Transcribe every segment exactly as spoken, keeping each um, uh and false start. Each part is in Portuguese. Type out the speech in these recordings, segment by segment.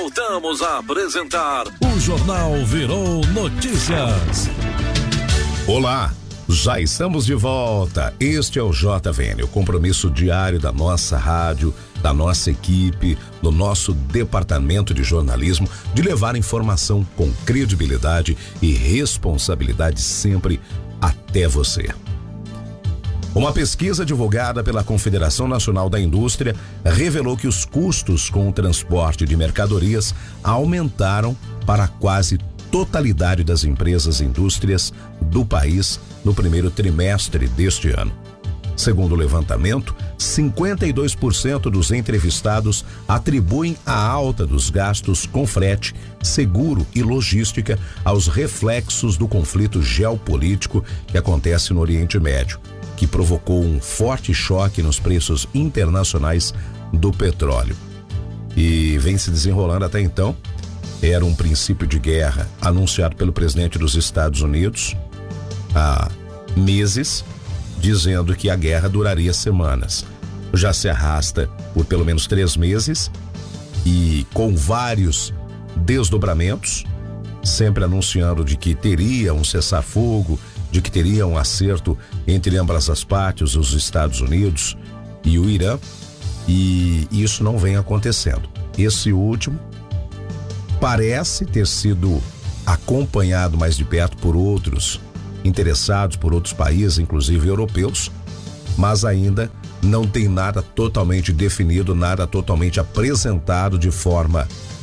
voltamos a apresentar o Jornal Virou Notícias. Olá, já estamos de volta. Este é o J V N, o compromisso diário da nossa rádio, da nossa equipe, do nosso departamento de jornalismo, de levar informação com credibilidade e responsabilidade sempre até você. Uma pesquisa divulgada pela Confederação Nacional da Indústria revelou que os custos com o transporte de mercadorias aumentaram para a quase totalidade das empresas e indústrias do país no primeiro trimestre deste ano. Segundo o levantamento, cinquenta e dois por cento dos entrevistados atribuem a alta dos gastos com frete, seguro e logística aos reflexos do conflito geopolítico que acontece no Oriente Médio, que provocou um forte choque nos preços internacionais do petróleo. E vem se desenrolando até então. Era um princípio de guerra anunciado pelo presidente dos Estados Unidos há meses, dizendo que a guerra duraria semanas. Já se arrasta por pelo menos três meses e com vários desdobramentos, sempre anunciando de que teria um cessar-fogo, de que teria um acerto entre ambas as partes, os Estados Unidos e o Irã, e isso não vem acontecendo. Esse último parece ter sido acompanhado mais de perto por outros interessados, por outros países, inclusive europeus, mas ainda não tem nada totalmente definido, nada totalmente apresentado de forma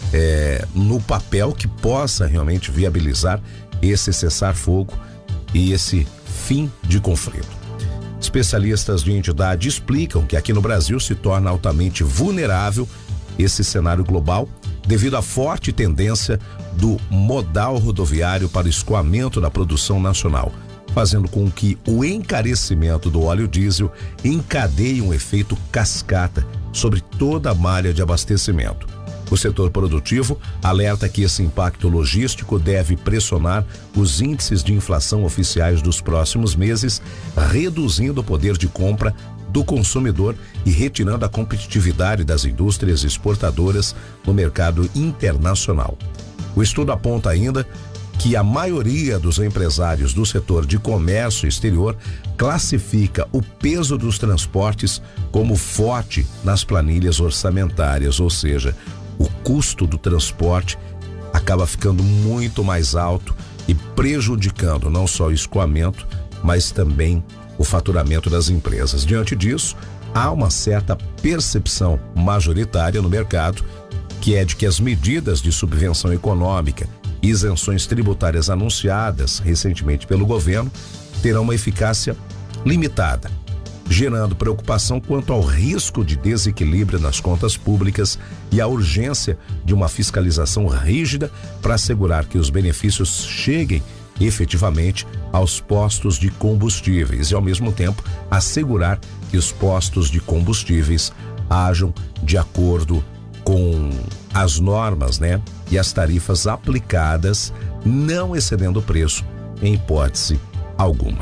é, no papel que possa realmente viabilizar esse cessar-fogo e esse fim de conflito. Especialistas de entidade explicam que aqui no Brasil se torna altamente vulnerável esse cenário global devido à forte tendência do modal rodoviário para o escoamento da produção nacional, fazendo com que o encarecimento do óleo diesel encadeie um efeito cascata sobre toda a malha de abastecimento. O setor produtivo alerta que esse impacto logístico deve pressionar os índices de inflação oficiais dos próximos meses, reduzindo o poder de compra do consumidor e retirando a competitividade das indústrias exportadoras no mercado internacional. O estudo aponta ainda que a maioria dos empresários do setor de comércio exterior classifica o peso dos transportes como forte nas planilhas orçamentárias, ou seja, o custo do transporte acaba ficando muito mais alto e prejudicando não só o escoamento, mas também o faturamento das empresas. Diante disso, há uma certa percepção majoritária no mercado, que é de que as medidas de subvenção econômica e isenções tributárias anunciadas recentemente pelo governo terão uma eficácia limitada, gerando preocupação quanto ao risco de desequilíbrio nas contas públicas e a urgência de uma fiscalização rígida para assegurar que os benefícios cheguem efetivamente aos postos de combustíveis e, ao mesmo tempo, assegurar que os postos de combustíveis hajam de acordo com as normas, né? E as tarifas aplicadas, não excedendo o preço em hipótese alguma.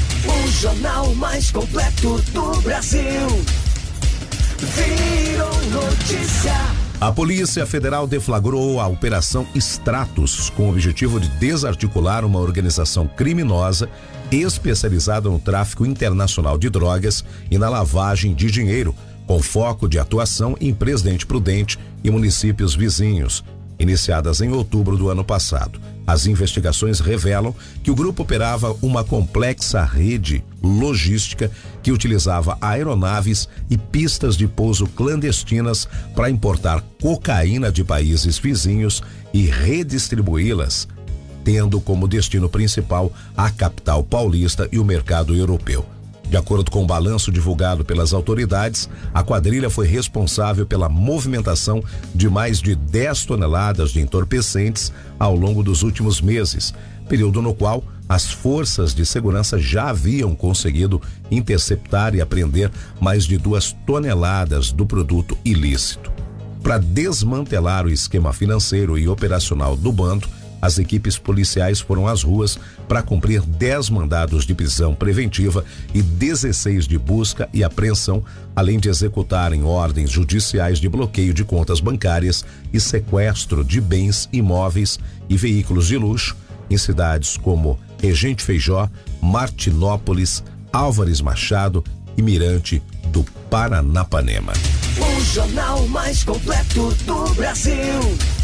O jornal mais completo do Brasil. Virou notícia. A Polícia Federal deflagrou a Operação Stratos com o objetivo de desarticular uma organização criminosa especializada no tráfico internacional de drogas e na lavagem de dinheiro, com foco de atuação em Presidente Prudente e municípios vizinhos, iniciadas em outubro do ano passado. As investigações revelam que o grupo operava uma complexa rede logística que utilizava aeronaves e pistas de pouso clandestinas para importar cocaína de países vizinhos e redistribuí-las, tendo como destino principal a capital paulista e o mercado europeu. De acordo com o balanço divulgado pelas autoridades, a quadrilha foi responsável pela movimentação de mais de dez toneladas de entorpecentes ao longo dos últimos meses, período no qual as forças de segurança já haviam conseguido interceptar e apreender mais de duas toneladas do produto ilícito. Para desmantelar o esquema financeiro e operacional do bando, as equipes policiais foram às ruas para cumprir dez mandados de prisão preventiva e dezesseis de busca e apreensão, além de executarem ordens judiciais de bloqueio de contas bancárias e sequestro de bens imóveis e veículos de luxo em cidades como Regente Feijó, Martinópolis, Álvares Machado e Mirante do Paranapanema. O jornal mais completo do Brasil.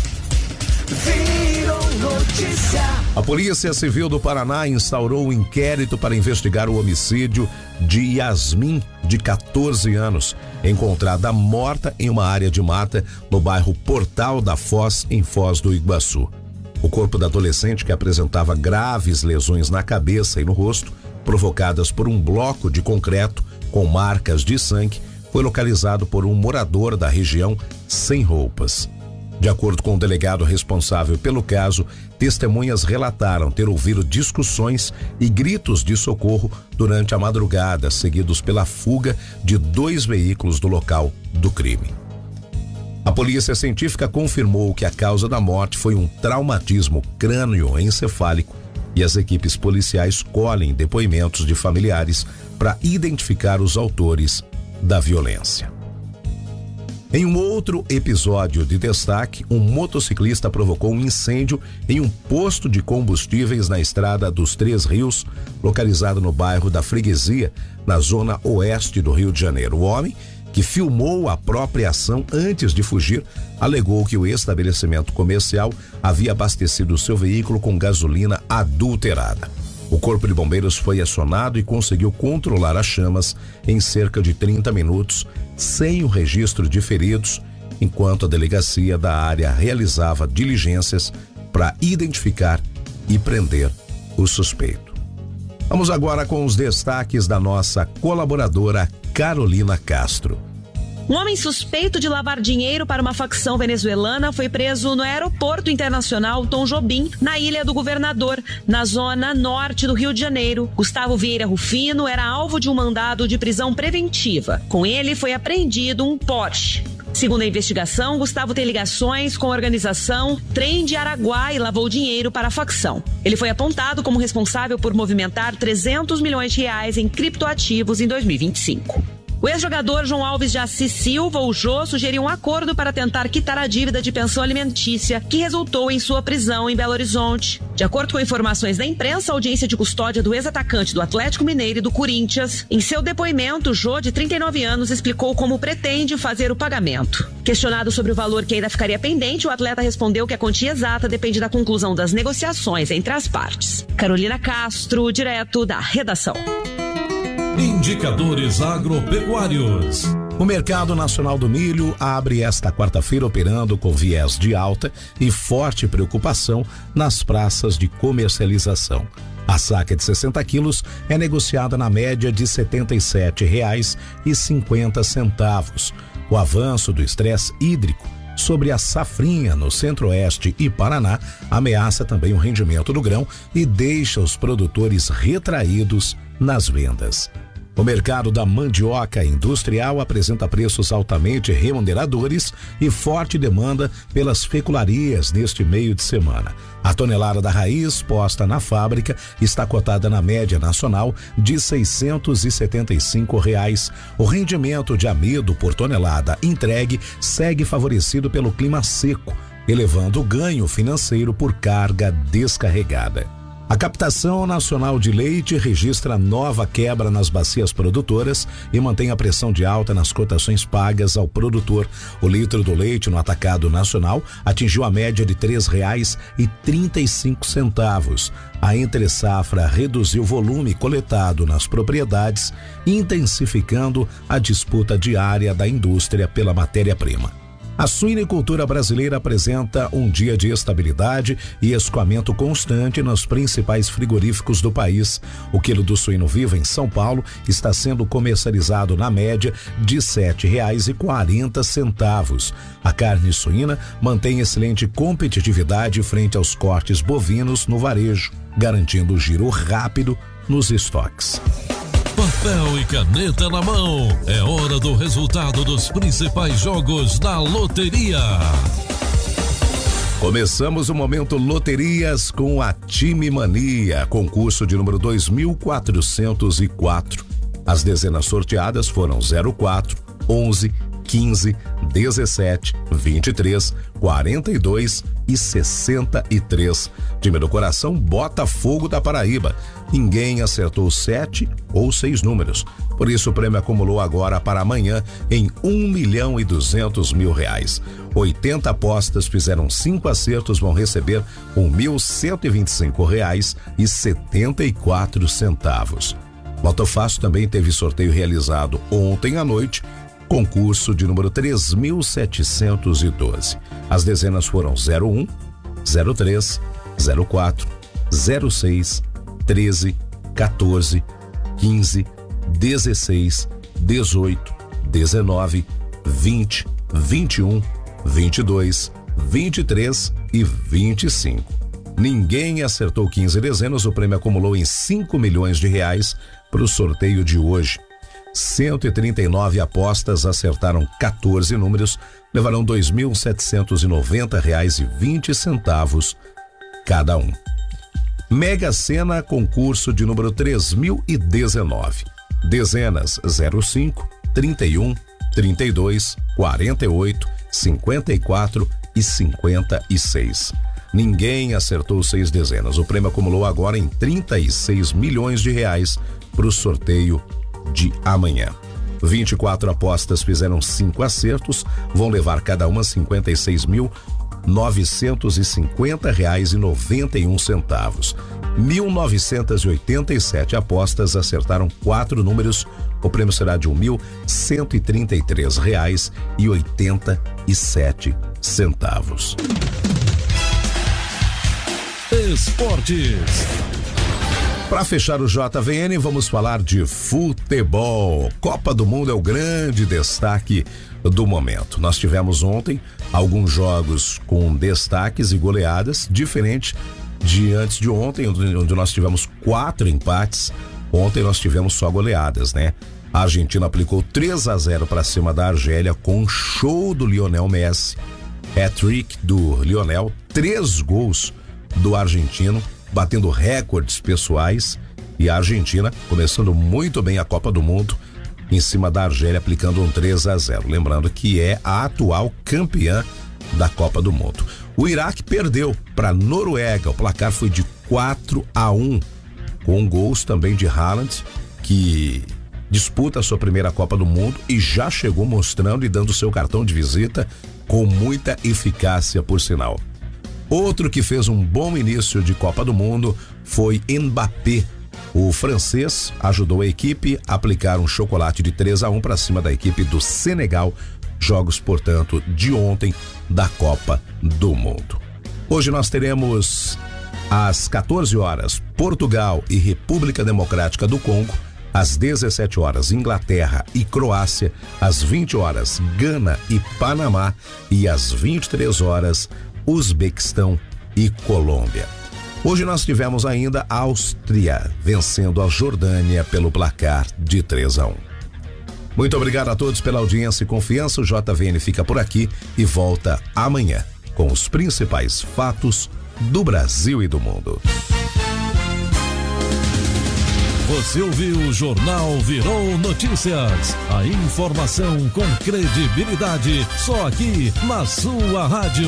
Virou notícia. A Polícia Civil do Paraná instaurou um inquérito para investigar o homicídio de Yasmin, de catorze anos, encontrada morta em uma área de mata no bairro Portal da Foz, em Foz do Iguaçu. O corpo da adolescente, que apresentava graves lesões na cabeça e no rosto, provocadas por um bloco de concreto com marcas de sangue, foi localizado por um morador da região sem roupas. De acordo com o delegado responsável pelo caso, testemunhas relataram ter ouvido discussões e gritos de socorro durante a madrugada, seguidos pela fuga de dois veículos do local do crime. A polícia científica confirmou que a causa da morte foi um traumatismo crânioencefálico e as equipes policiais colhem depoimentos de familiares para identificar os autores da violência. Em um outro episódio de destaque, um motociclista provocou um incêndio em um posto de combustíveis na estrada dos Três Rios, localizado no bairro da Freguesia, na zona oeste do Rio de Janeiro. O homem, que filmou a própria ação antes de fugir, alegou que o estabelecimento comercial havia abastecido seu veículo com gasolina adulterada. O Corpo de Bombeiros foi acionado e conseguiu controlar as chamas em cerca de trinta minutos, sem o registro de feridos, enquanto a delegacia da área realizava diligências para identificar e prender o suspeito. Vamos agora com os destaques da nossa colaboradora Carolina Castro. Um homem suspeito de lavar dinheiro para uma facção venezuelana foi preso no Aeroporto Internacional Tom Jobim, na Ilha do Governador, na zona norte do Rio de Janeiro. Gustavo Vieira Rufino era alvo de um mandado de prisão preventiva. Com ele foi apreendido um Porsche. Segundo a investigação, Gustavo tem ligações com a organização Trem de Araguá e lavou dinheiro para a facção. Ele foi apontado como responsável por movimentar trezentos milhões de reais em criptoativos em dois mil e vinte e cinco. O ex-jogador João Alves de Assis Silva, o Jô, sugeriu um acordo para tentar quitar a dívida de pensão alimentícia que resultou em sua prisão em Belo Horizonte. De acordo com informações da imprensa, a audiência de custódia do ex-atacante do Atlético Mineiro e do Corinthians, em seu depoimento, Jô, de trinta e nove anos, explicou como pretende fazer o pagamento. Questionado sobre o valor que ainda ficaria pendente, o atleta respondeu que a quantia exata depende da conclusão das negociações entre as partes. Carolina Castro, direto da redação. Indicadores agropecuários. O mercado nacional do milho abre esta quarta-feira operando com viés de alta e forte preocupação nas praças de comercialização. A saca de sessenta quilos é negociada na média de setenta e sete reais e cinquenta centavos. O avanço do estresse hídrico sobre a safrinha no Centro-Oeste e Paraná ameaça também o rendimento do grão e deixa os produtores retraídos nas vendas. O mercado da mandioca industrial apresenta preços altamente remuneradores e forte demanda pelas fecularias neste meio de semana. A tonelada da raiz posta na fábrica está cotada na média nacional de seiscentos e setenta e cinco reais. O rendimento de amido por tonelada entregue segue favorecido pelo clima seco, elevando o ganho financeiro por carga descarregada. A captação nacional de leite registra nova quebra nas bacias produtoras e mantém a pressão de alta nas cotações pagas ao produtor. O litro do leite no atacado nacional atingiu a média de três reais e trinta e cinco centavos. A entre-safra reduziu o volume coletado nas propriedades, intensificando a disputa diária da indústria pela matéria-prima. A suinicultura brasileira apresenta um dia de estabilidade e escoamento constante nos principais frigoríficos do país. O quilo do suíno vivo em São Paulo está sendo comercializado na média de sete reais e quarenta centavos. A carne suína mantém excelente competitividade frente aos cortes bovinos no varejo, garantindo o giro rápido nos estoques. Papel e caneta na mão. É hora do resultado dos principais jogos da loteria. Começamos o momento Loterias com a Time Mania, concurso de número dois mil quatrocentos e quatro. As dezenas sorteadas foram zero quatro, onze, quinze, dezessete, vinte e três, quarenta e dois e sessenta e três. Time do coração Botafogo da Paraíba. Ninguém acertou sete ou seis números. Por isso o prêmio acumulou agora para amanhã em um milhão e duzentos mil reais. oitenta apostas fizeram cinco acertos, vão receber um mil cento e vinte e cinco reais e setenta e quatro centavos. Lotofácil também teve sorteio realizado ontem à noite, concurso de número três mil setecentos e doze. As dezenas foram zero um, zero três, zero quatro, zero seis, treze, quatorze, quinze, dezesseis, dezoito, dezenove, vinte, vinte e um, vinte e dois, vinte e três e vinte e cinco. Ninguém acertou quinze dezenas, o prêmio acumulou em cinco milhões de reais para o sorteio de hoje. cento e trinta e nove apostas acertaram quatorze números, levarão dois mil setecentos e noventa reais e vinte centavos cada um. Mega Sena, concurso de número três mil e dezenove. Dezenas zero cinco, trinta e um, trinta e dois, quarenta e oito, cinquenta e quatro e cinquenta e seis. Ninguém acertou seis dezenas. O prêmio acumulou agora em trinta e seis milhões de reais para o sorteio de amanhã. vinte e quatro apostas fizeram cinco acertos, vão levar cada uma cinquenta e seis mil novecentos e cinquenta reais e noventa e um centavos. mil novecentos e oitenta e sete apostas acertaram quatro números. O prêmio será de um mil cento e trinta e três reais e oitenta e sete centavos. Esportes. Para fechar o J V N, vamos falar de futebol. Copa do Mundo é o grande destaque do momento. Nós tivemos ontem alguns jogos com destaques e goleadas, diferente de antes de ontem, onde nós tivemos quatro empates. Ontem nós tivemos só goleadas, né? A Argentina aplicou três a zero para cima da Argélia com um show do Lionel Messi. Hat-trick do Lionel, três gols do argentino, batendo recordes pessoais, e a Argentina começando muito bem a Copa do Mundo em cima da Argélia, aplicando um três a zero. Lembrando que é a atual campeã da Copa do Mundo. O Iraque perdeu para a Noruega, o placar foi de quatro a um, com gols também de Haaland, que disputa a sua primeira Copa do Mundo e já chegou mostrando e dando seu cartão de visita com muita eficácia, por sinal. Outro que fez um bom início de Copa do Mundo foi Mbappé. O francês ajudou a equipe a aplicar um chocolate de três a um para cima da equipe do Senegal. Jogos, portanto, de ontem da Copa do Mundo. Hoje nós teremos às quatorze horas Portugal e República Democrática do Congo, às dezessete horas Inglaterra e Croácia, às vinte horas Gana e Panamá e às vinte e três horas Uzbequistão e Colômbia. Hoje nós tivemos ainda a Áustria vencendo a Jordânia pelo placar de três a um. Muito obrigado a todos pela audiência e confiança. O J V N fica por aqui e volta amanhã com os principais fatos do Brasil e do mundo. Você ouviu o Jornal Virou Notícias. A informação com credibilidade só aqui na sua rádio.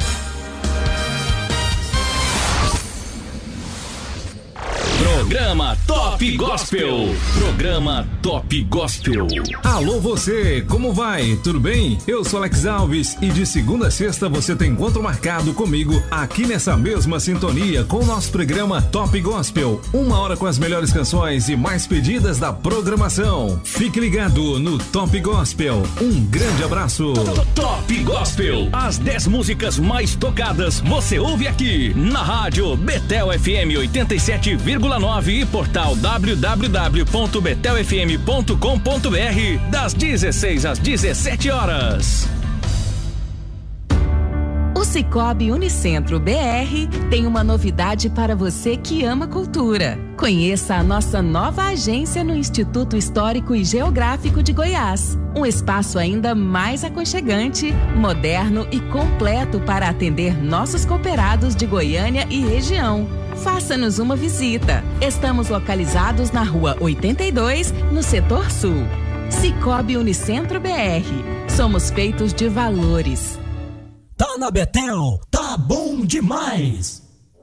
Programa Top Gospel. Programa Top Gospel. Alô você, como vai? Tudo bem? Eu sou Alex Alves e de segunda a sexta você tem encontro marcado comigo aqui nessa mesma sintonia com o nosso programa Top Gospel. Uma hora com as melhores canções e mais pedidas da programação. Fique ligado no Top Gospel. Um grande abraço. Top Gospel. As dez músicas mais tocadas você ouve aqui na rádio Betel F M oitenta e sete vírgula nove e portal w w w ponto betel f m ponto com ponto b r das dezesseis às dezessete horas. Sicoob Unicentro B R tem uma novidade para você que ama cultura. Conheça a nossa nova agência no Instituto Histórico e Geográfico de Goiás. Um espaço ainda mais aconchegante, moderno e completo para atender nossos cooperados de Goiânia e região. Faça-nos uma visita. Estamos localizados na Rua oitenta e dois, no Setor Sul. Sicoob Unicentro B R. Somos feitos de valores. Tá na Betel, tá bom demais!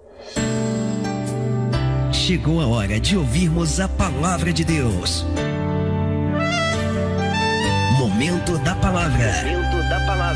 Chegou a hora de ouvirmos a palavra de Deus. Momento da palavra.